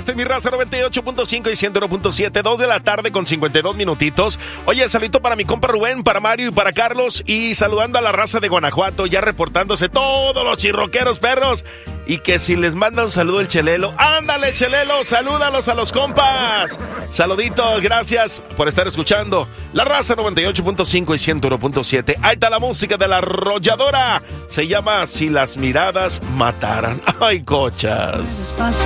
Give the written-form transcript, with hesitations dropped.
Este es mi raza 98.5 y 101.7, 2 de la tarde con 52 minutitos. Oye, saludito para mi compa Rubén, para Mario y para Carlos. Y saludando a la raza de Guanajuato, ya reportándose todos los chirroqueros perros. Y que si les manda un saludo el Chelelo, ándale Chelelo, salúdalos a los compas. Saluditos, gracias por estar escuchando la raza 98.5 y 101.7. Ahí está la música de la arrolladora. Se llama Si las miradas mataran. Ay, cochas.